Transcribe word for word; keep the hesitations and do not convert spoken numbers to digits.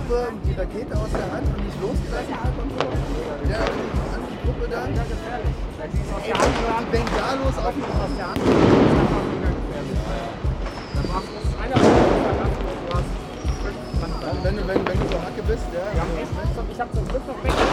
Gruppe die Rakete aus der Hand und nicht losgelassen hat und so. Ja, an die Gruppe dann. Ja, gefährlich. Weil die ist aus der Ey, Hand die Bengalos auf dem aus der Hand. Das ist einfach mega gefährlich. Da machst du einer von du hast Wenn du, wenn, wenn du so Hacke bist, ja. ja, ich hab zum Glück noch weg.